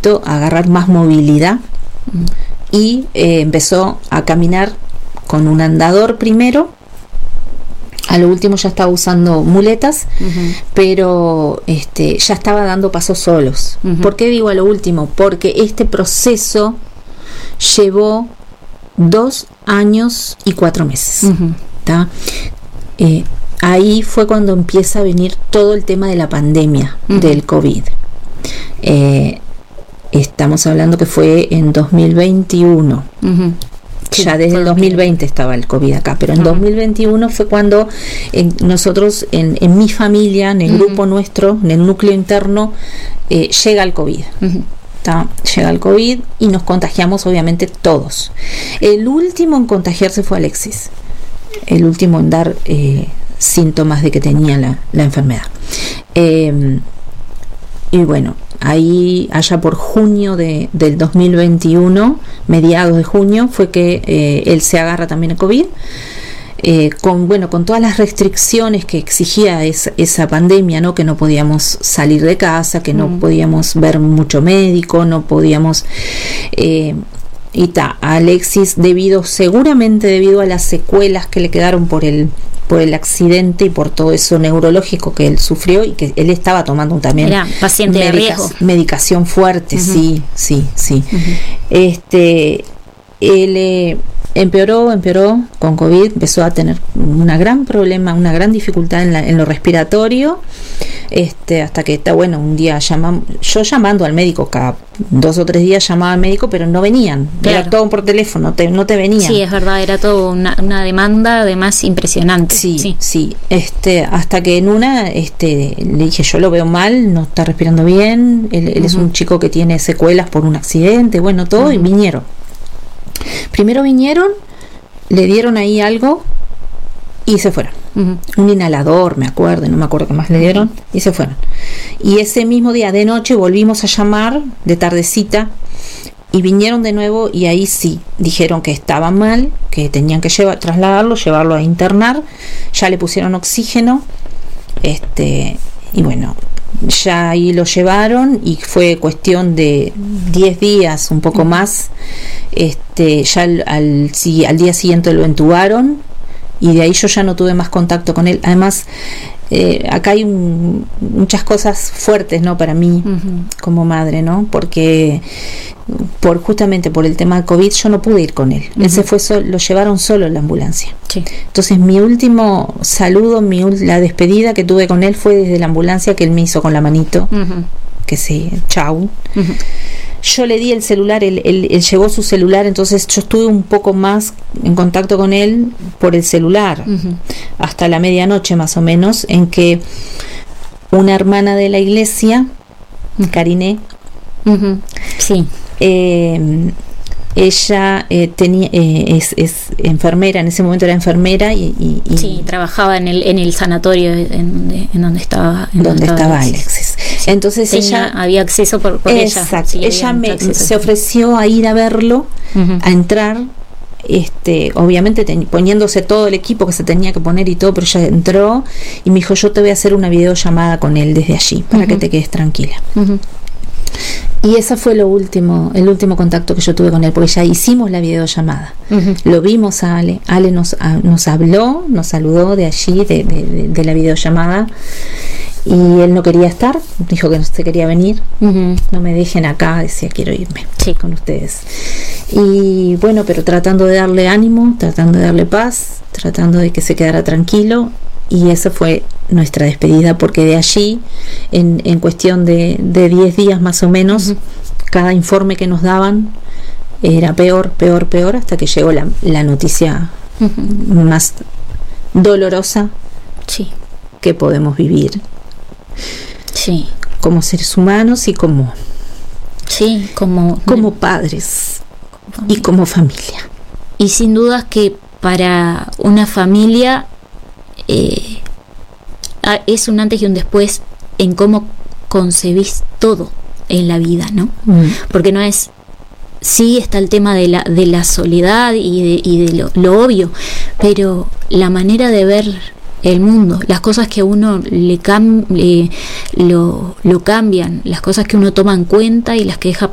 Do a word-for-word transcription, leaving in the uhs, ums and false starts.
poquito a agarrar más movilidad uh-huh. y eh, empezó a caminar con un andador primero. A lo último ya estaba usando muletas, uh-huh. pero este, ya estaba dando pasos solos. Uh-huh. ¿Por qué digo a lo último? Porque este proceso llevó dos años y cuatro meses. Uh-huh. ¿Tá? Eh, ahí fue cuando empieza a venir todo el tema de la pandemia uh-huh. del COVID. Eh, estamos hablando que fue en dos mil veintiuno. Uh-huh. Sí, ya desde el dos mil veinte estaba el COVID acá, pero en uh-huh. dos mil veintiuno fue cuando en, nosotros, en, en mi familia, en el uh-huh. grupo nuestro, en el núcleo interno, eh, llega el COVID. Uh-huh. ¿Tá? Llega el COVID y nos contagiamos obviamente todos. El último en contagiarse fue Alexis, el último en dar eh, síntomas de que tenía la, la enfermedad. Eh, y bueno, ahí allá por junio de, del dos mil veintiuno, mediados de junio, fue que eh, él se agarra también el COVID. Eh, con bueno con todas las restricciones que exigía esa, esa pandemia, ¿no? Que no podíamos salir de casa, que no mm. podíamos ver mucho médico, no podíamos eh, y ta, Alexis, debido seguramente debido a las secuelas que le quedaron por el por el accidente y por todo eso neurológico que él sufrió y que él estaba tomando también era paciente medica- de riesgo, medicación fuerte, uh-huh. sí, sí, sí. Uh-huh. Este él eh, empeoró, empeoró con COVID, empezó a tener una gran problema, una gran dificultad en, la, en lo respiratorio, este, hasta que está bueno, un día llamamos, yo llamando al médico, cada dos o tres días llamaba al médico, pero no venían, claro. Era todo por teléfono, te, no te venían. Sí, es verdad, era todo una, una demanda además impresionante. Sí, sí, sí, este, hasta que en una, este, le dije, yo lo veo mal, no está respirando bien, él, él uh-huh. es un chico que tiene secuelas por un accidente, bueno, todo, uh-huh. y vinieron. Primero vinieron, le dieron ahí algo y se fueron. Uh-huh. Un inhalador, me acuerdo, no me acuerdo qué más le dieron, y se fueron. Y ese mismo día de noche volvimos a llamar, de tardecita, y vinieron de nuevo y ahí sí, dijeron que estaba mal, que tenían que llevar, trasladarlo, llevarlo a internar, ya le pusieron oxígeno, este, y bueno, ya ahí lo llevaron y fue cuestión de diez días, un poco más, este, ya al, al, sí, al día siguiente lo entubaron y de ahí yo ya no tuve más contacto con él. Además, eh, acá hay un, muchas cosas fuertes, ¿no? Para mí, uh-huh. como madre, ¿no? Porque por justamente por el tema del COVID yo no pude ir con él. Uh-huh. Él se fue solo, lo llevaron solo en la ambulancia. Sí. Entonces mi último saludo, mi la despedida que tuve con él fue desde la ambulancia, que él me hizo con la manito, uh-huh. que sí, chau. Uh-huh. Yo le di el celular, él, él, él llevó su celular, entonces yo estuve un poco más en contacto con él por el celular, uh-huh. hasta la medianoche más o menos, en que una hermana de la iglesia, uh-huh. Karine, uh-huh. sí, eh, ella eh, tenía eh, es, es enfermera, en ese momento era enfermera y, y, y sí, trabajaba en el en el sanatorio en, en donde estaba en donde estaba Alexis. Sí. Entonces tenía, ella había acceso por, por exacto, ella. Sí, ella me, se ofreció a ir a verlo, uh-huh. a entrar, este, obviamente ten, poniéndose todo el equipo que se tenía que poner y todo, pero ella entró y me dijo, yo te voy a hacer una videollamada con él desde allí para uh-huh. que te quedes tranquila. Uh-huh. Y ese fue lo último, el último contacto que yo tuve con él, porque ya hicimos la videollamada. Uh-huh. Lo vimos a Ale, Ale nos, a, nos habló, nos saludó de allí, de, de, de, de la videollamada, y él no quería estar, dijo que no se quería venir. Uh-huh. No me dejen acá, decía, quiero irme sí. con ustedes. Y bueno, pero tratando de darle ánimo, tratando de darle paz, tratando de que se quedara tranquilo. Y esa fue nuestra despedida, porque de allí, en, en cuestión de diez días más o menos, uh-huh. cada informe que nos daban era peor, peor, peor, hasta que llegó la, la noticia uh-huh. más dolorosa sí. que podemos vivir sí. como seres humanos y como, sí, como, como padres como y como familia. Y sin dudas que para una familia Eh, es un antes y un después en cómo concebís todo en la vida, ¿no? Mm. Porque no es, sí está el tema de la de la soledad y de, y de lo, lo obvio, pero la manera de ver el mundo, las cosas que a uno le, cam, le lo, lo cambian, las cosas que uno toma en cuenta y las que deja